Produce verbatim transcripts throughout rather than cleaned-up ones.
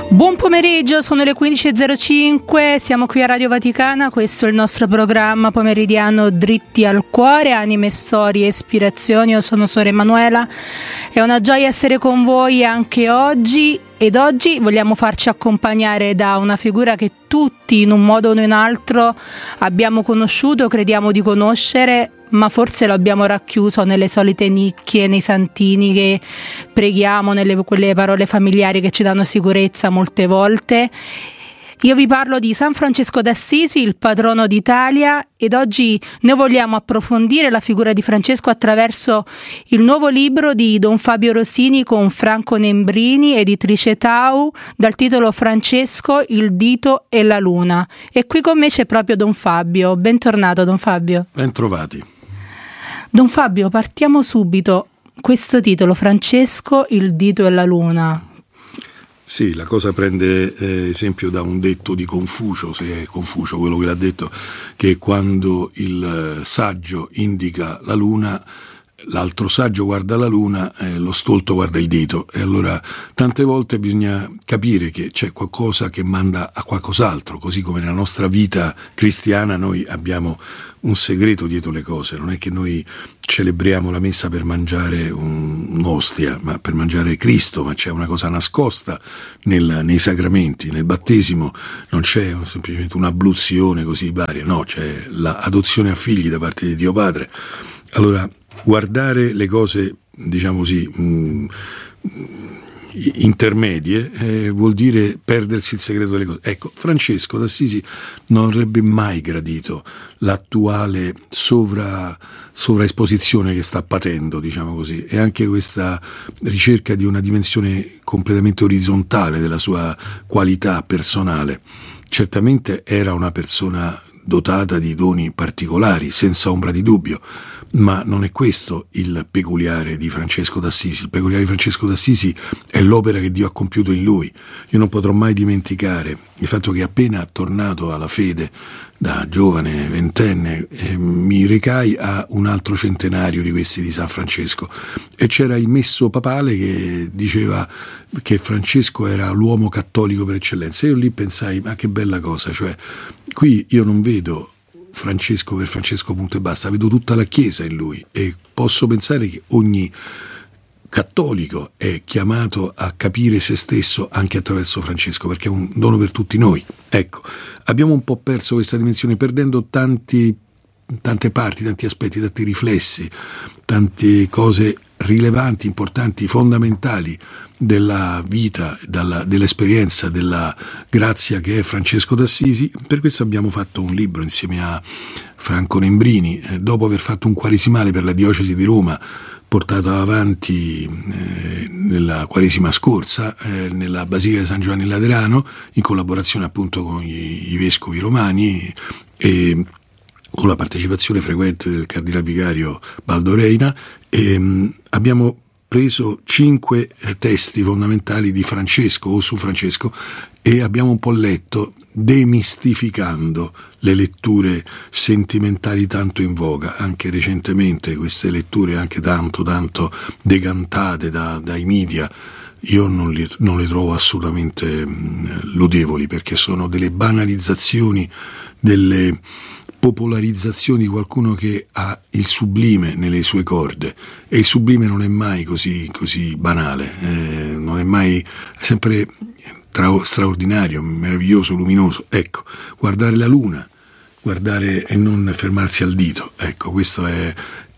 Buon pomeriggio, sono le quindici e zero cinque, siamo qui a Radio Vaticana, questo è il nostro programma pomeridiano Dritti al Cuore, anime, storie, ispirazioni. Io sono Sora Emanuela, è una gioia essere con voi anche oggi ed oggi vogliamo farci accompagnare da una figura che tutti in un modo o in un altro abbiamo conosciuto, crediamo di conoscere, ma forse lo abbiamo racchiuso nelle solite nicchie, nei santini che preghiamo, nelle quelle parole familiari che ci danno sicurezza molte volte. Io vi parlo di San Francesco d'Assisi, il patrono d'Italia, ed oggi noi vogliamo approfondire la figura di Francesco attraverso il nuovo libro di Don Fabio Rosini con Franco Nembrini, editrice Tau, dal titolo Francesco, il dito e la luna. E qui con me c'è proprio Don Fabio. Bentornato, Don Fabio. Bentrovati. Don Fabio, partiamo subito. Questo titolo, Francesco, il dito e la luna. Sì, la cosa prende eh, esempio da un detto di Confucio, se è Confucio quello che l'ha detto, che quando il saggio indica la luna, l'altro saggio guarda la luna e eh, lo stolto guarda il dito. E allora tante volte bisogna capire che c'è qualcosa che manda a qualcos'altro, così come nella nostra vita cristiana noi abbiamo un segreto dietro le cose. Non è che noi celebriamo la messa per mangiare un, un'ostia, ma per mangiare Cristo, ma c'è una cosa nascosta nel, nei sacramenti. Nel battesimo non c'è semplicemente un'abluzione così varia, no, c'è l'adozione a figli da parte di Dio Padre. Allora, guardare le cose, diciamo così, mh, intermedie eh, vuol dire perdersi il segreto delle cose. Ecco, Francesco d'Assisi non avrebbe mai gradito l'attuale sovra, sovraesposizione che sta patendo, diciamo così, e anche questa ricerca di una dimensione completamente orizzontale della sua qualità personale. Certamente era una persona dotata di doni particolari, senza ombra di dubbio, ma non è questo il peculiare di Francesco d'Assisi. Il peculiare di Francesco d'Assisi è l'opera che Dio ha compiuto in lui. Io non potrò mai dimenticare il fatto che appena tornato alla fede da giovane, ventenne, eh, mi recai a un altro centenario di questi di San Francesco e c'era il messo papale che diceva che Francesco era l'uomo cattolico per eccellenza. Io lì pensai, ma che bella cosa, cioè qui io non vedo Francesco per Francesco punto e basta, vedo tutta la Chiesa in lui e posso pensare che ogni cattolico è chiamato a capire se stesso anche attraverso Francesco, perché è un dono per tutti noi. Ecco, abbiamo un po' perso questa dimensione, perdendo tanti, tante parti, tanti aspetti, tanti riflessi, tante cose rilevanti, importanti, fondamentali della vita, dalla, dell'esperienza, della grazia che è Francesco d'Assisi. Per questo abbiamo fatto un libro insieme a Franco Nembrini, eh, dopo aver fatto un quaresimale per la diocesi di Roma, portato avanti eh, nella quaresima scorsa eh, nella Basilica di San Giovanni Laterano, in collaborazione appunto con i, i vescovi romani e con la partecipazione frequente del cardinal vicario Baldo Reina. E, mh, abbiamo preso cinque eh, testi fondamentali di Francesco o su Francesco e abbiamo un po' letto, demistificando le letture sentimentali tanto in voga, anche recentemente queste letture anche tanto tanto decantate da, dai media. Io non, li, non le trovo assolutamente mh, lodevoli, perché sono delle banalizzazioni, delle popolarizzazioni di qualcuno che ha il sublime nelle sue corde, e il sublime non è mai così, così banale, eh, non è mai, è sempre tra, straordinario, meraviglioso, luminoso. Ecco, guardare la luna, guardare e non fermarsi al dito, ecco, questo è.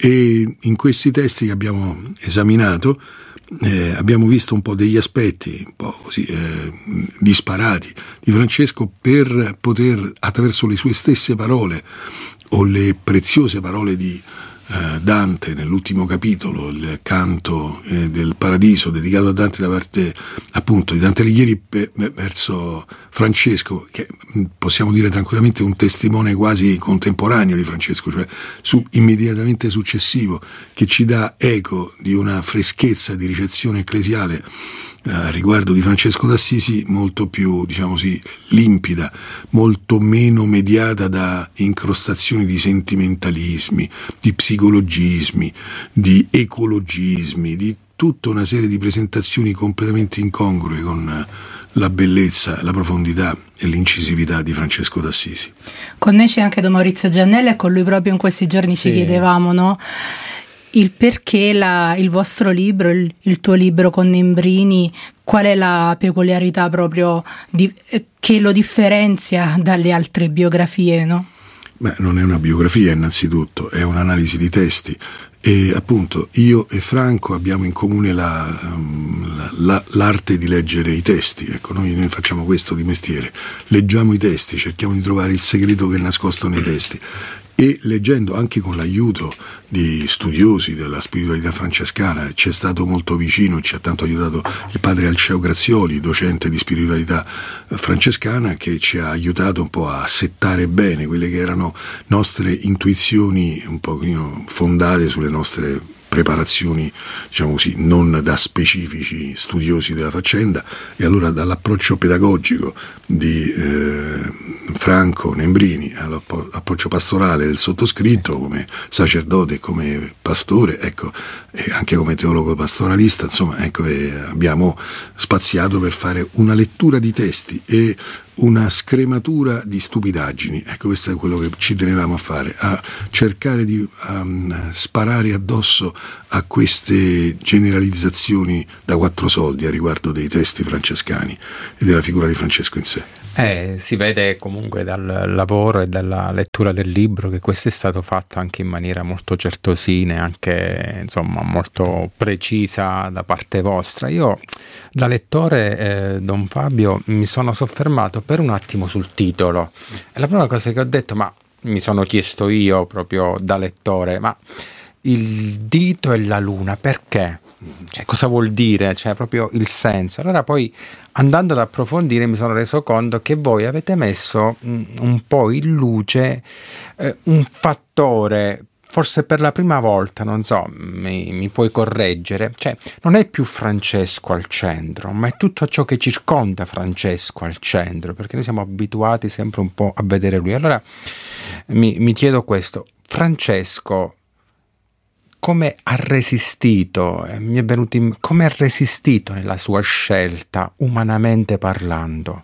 E in questi testi che abbiamo esaminato Eh, abbiamo visto un po' degli aspetti un po' così eh, disparati di Francesco, per poter, attraverso le sue stesse parole o le preziose parole di eh, Dante nell'ultimo capitolo, il canto eh, del Paradiso dedicato a Dante da parte appunto di Dante Alighieri per, verso Francesco, che possiamo dire tranquillamente un testimone quasi contemporaneo di Francesco, cioè su, immediatamente successivo, che ci dà eco di una freschezza di ricezione ecclesiale a riguardo di Francesco d'Assisi molto più, diciamo così, limpida, molto meno mediata da incrostazioni di sentimentalismi, di psicologismi, di ecologismi, di tutta una serie di presentazioni completamente incongrue con la bellezza, la profondità e l'incisività di Francesco d'Assisi. Con noi c'è anche Don Maurizio Giannella, e con lui proprio in questi giorni sì. ci chiedevamo, no? Il perché la, il vostro libro, il, il tuo libro con Nembrini, qual è la peculiarità proprio di, che lo differenzia dalle altre biografie, no? Beh, non è una biografia innanzitutto, è un'analisi di testi. E appunto io e Franco abbiamo in comune la, la, la, l'arte di leggere i testi. Ecco, noi, noi facciamo questo di mestiere, leggiamo i testi, cerchiamo di trovare il segreto che è nascosto nei testi, e leggendo anche con l'aiuto di studiosi della spiritualità francescana, ci è stato molto vicino, ci ha tanto aiutato il padre Alceo Grazioli, docente di spiritualità francescana, che ci ha aiutato un po' a settare bene quelle che erano nostre intuizioni un pochino fondate sulle nostre preparazioni, diciamo così, non da specifici studiosi della faccenda. E allora dall'approccio pedagogico di eh, Franco Nembrini all'approccio pastorale del sottoscritto come sacerdote e come pastore, ecco, e anche come teologo pastoralista, insomma, ecco, e abbiamo spaziato per fare una lettura di testi e una scrematura di stupidaggini. Ecco, questo è quello che ci tenevamo a fare, a cercare di um, sparare addosso a queste generalizzazioni da quattro soldi a riguardo dei testi francescani e della figura di Francesco in sé. Eh, si vede comunque dal lavoro e dalla lettura del libro che questo è stato fatto anche in maniera molto certosina e anche, insomma, molto precisa da parte vostra. Io da lettore, eh, Don Fabio, mi sono soffermato per un attimo sul titolo, e la prima cosa che ho detto, ma mi sono chiesto io proprio da lettore, ma il dito e la luna perché? Cioè, cosa vuol dire? Cioè, proprio il senso. Allora poi, andando ad approfondire, mi sono reso conto che voi avete messo mh, un po' in luce eh, un fattore, forse per la prima volta, non so, mi, mi puoi correggere, cioè non è più Francesco al centro, ma è tutto ciò che circonda Francesco al centro, perché noi siamo abituati sempre un po' a vedere lui. Allora mi, mi chiedo questo: Francesco come ha resistito, eh, mi è venuto in, come ha resistito nella sua scelta, umanamente parlando?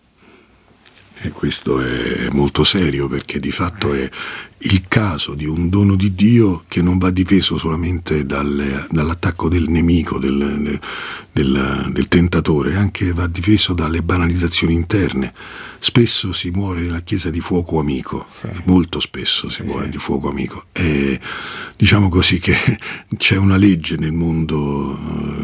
E questo è molto serio, perché di fatto è il caso di un dono di Dio che non va difeso solamente dalle, dall'attacco del nemico, del, del, del tentatore, anche va difeso dalle banalizzazioni interne. Spesso si muore nella Chiesa di fuoco amico, sì. molto spesso si muore sì. di fuoco amico. E diciamo così che c'è una legge nel mondo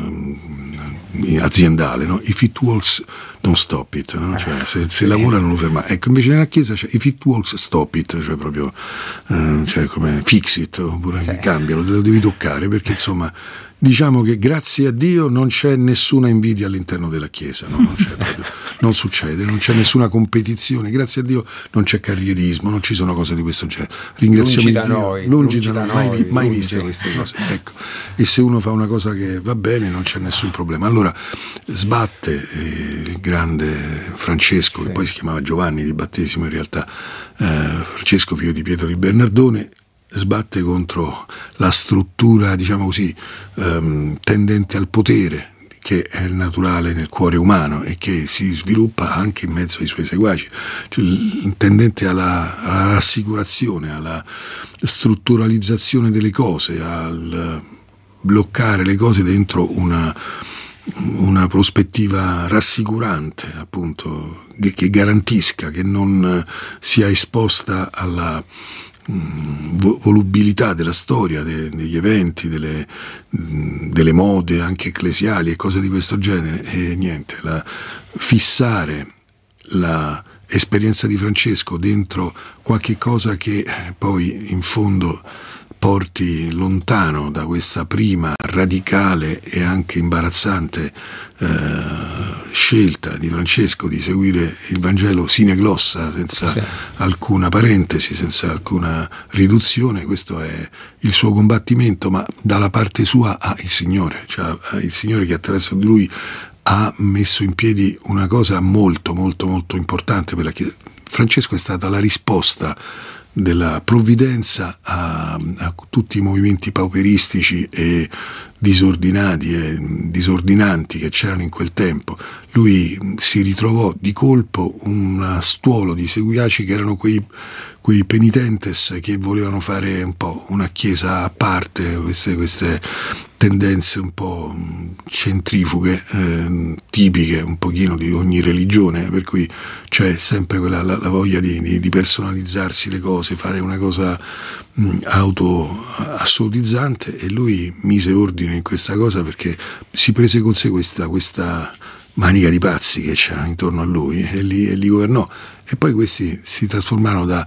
eh, aziendale, no? If it works, don't stop it, no? Cioè, se, se lavora non lo ferma. Ecco, invece nella Chiesa c'è if it works, stop it, cioè proprio eh, cioè come fix it, oppure sì. cambialo, lo devi toccare, perché insomma diciamo che grazie a Dio non c'è nessuna invidia all'interno della Chiesa, no? non, c'è proprio, non succede, non c'è nessuna competizione, grazie a Dio non c'è carrierismo, non ci sono cose di questo genere. Ringraziamo lungi da Dio, noi, lungi da noi, mai, noi, mai lungi. viste queste cose, ecco. E se uno fa una cosa che va bene non c'è nessun problema. Allora sbatte eh, il grande Francesco, sì. che poi si chiamava Giovanni di battesimo in realtà, eh, Francesco figlio di Pietro di Bernardone, sbatte contro la struttura, diciamo così, ehm, tendente al potere, che è il naturale nel cuore umano e che si sviluppa anche in mezzo ai suoi seguaci, cioè, tendente alla, alla rassicurazione, alla strutturalizzazione delle cose, al bloccare le cose dentro una, una prospettiva rassicurante, appunto, che, che garantisca, che non sia esposta alla volubilità della storia, de, degli eventi, delle, delle mode anche ecclesiali e cose di questo genere. E niente, la, fissare la esperienza di Francesco dentro qualche cosa che poi in fondo porti lontano da questa prima radicale e anche imbarazzante eh, scelta di Francesco di seguire il Vangelo sine glossa, senza sì. alcuna parentesi, senza alcuna riduzione. Questo è il suo combattimento, ma dalla parte sua ha il Signore, cioè ha il Signore che attraverso di lui ha messo in piedi una cosa molto molto molto importante per la Chiesa. Francesco è stata la risposta della provvidenza a, a tutti i movimenti pauperistici e disordinati e disordinanti che c'erano in quel tempo. Lui si ritrovò di colpo un stuolo di seguaci che erano quei, quei penitentes che volevano fare un po' una chiesa a parte, queste, queste tendenze un po' centrifughe, eh, tipiche un pochino di ogni religione, per cui c'è sempre quella la, la voglia di, di, di personalizzarsi le cose, fare una cosa mh, auto assolutizzante, e lui mise ordine in questa cosa perché si prese con sé questa, questa manica di pazzi che c'erano intorno a lui e li, e li governò. E poi questi si trasformarono da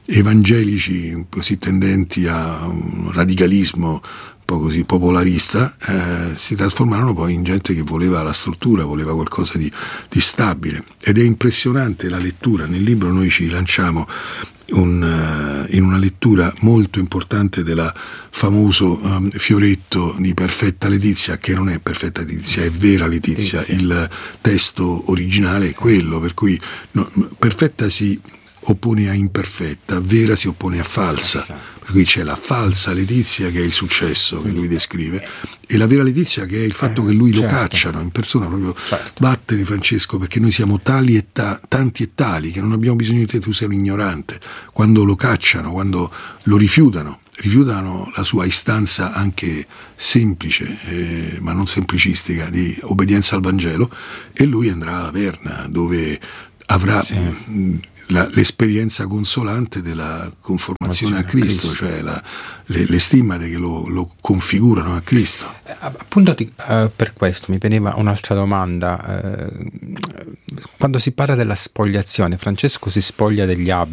evangelici così tendenti a un radicalismo un po' così popolarista, eh, si trasformarono poi in gente che voleva la struttura, voleva qualcosa di, di stabile. Ed è impressionante la lettura. Nel libro noi ci lanciamo un, uh, in una lettura molto importante del famoso um, fioretto di Perfetta Letizia, che non è Perfetta Letizia, è Vera Letizia. Letizia. Il testo originale è quello, per cui no, perfetta si oppone a imperfetta, vera si oppone a falsa. Per cui c'è la falsa Letizia, che è il successo che lui descrive, e la vera Letizia, che è il fatto che lui lo certo. cacciano in persona, proprio certo. batte di Francesco, perché noi siamo tali e ta- tanti e tali che non abbiamo bisogno di te, tu sei un ignorante. Quando lo cacciano, quando lo rifiutano, rifiutano la sua istanza anche semplice, eh, ma non semplicistica, di obbedienza al Vangelo, e lui andrà alla Verna, dove avrà sì. mh, La, l'esperienza consolante della conformazione a Cristo, a Cristo. Cioè la, le, le stimmate che lo, lo configurano a Cristo. Eh, appunto ti, eh, per questo mi veniva un'altra domanda. Eh, quando si parla della spogliazione, Francesco si spoglia degli abiti